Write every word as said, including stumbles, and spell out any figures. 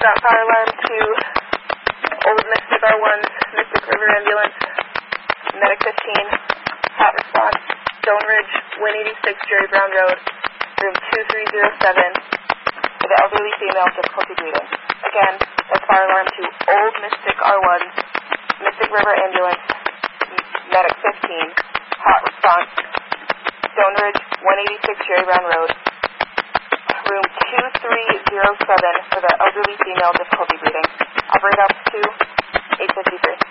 Got fire alarm to Old Mystic R one's Mystic River Ambulance, Medic fifteen, hot response, Stone Ridge, one eighty-six Jerry Brown Road, room two three zero seven, for the elderly female, difficulty breathing. Again, that's fire alarm to Old Mystic R one's Mystic River Ambulance, Medic fifteen, hot response, Stone Ridge, one eighty-six Jerry Brown Road, room two three zero seven for the elderly female, difficulty breathing. Operate up to eight fifty-three.